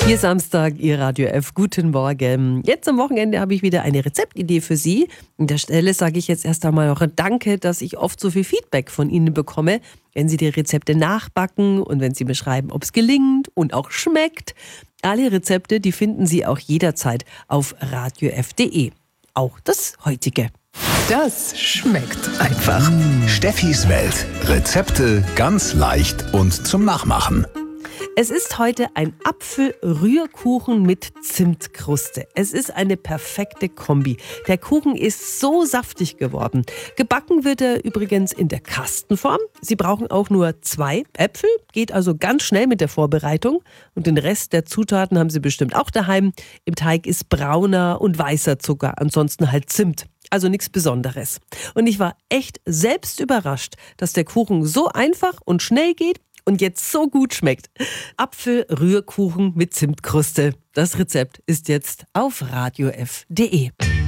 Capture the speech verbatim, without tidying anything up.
Hier Samstag, Ihr Radio F. Guten Morgen. Jetzt am Wochenende habe ich wieder eine Rezeptidee für Sie. An der Stelle sage ich jetzt erst einmal noch ein Danke, dass ich oft so viel Feedback von Ihnen bekomme, wenn Sie die Rezepte nachbacken und wenn Sie beschreiben, ob es gelingt und auch schmeckt. Alle Rezepte, die finden Sie auch jederzeit auf radio f punkt de. Auch das heutige. Das schmeckt einfach. Steffis Welt. Rezepte ganz leicht und zum Nachmachen. Es ist heute ein Apfelrührkuchen mit Zimtkruste. Es ist eine perfekte Kombi. Der Kuchen ist so saftig geworden. Gebacken wird er übrigens in der Kastenform. Sie brauchen auch nur zwei Äpfel, geht also ganz schnell mit der Vorbereitung. Und den Rest der Zutaten haben Sie bestimmt auch daheim. Im Teig ist brauner und weißer Zucker, ansonsten halt Zimt. Also nichts Besonderes. Und ich war echt selbst überrascht, dass der Kuchen so einfach und schnell geht und jetzt so gut schmeckt. Apfelrührkuchen mit Zimtkruste. Das Rezept ist jetzt auf radio f punkt de.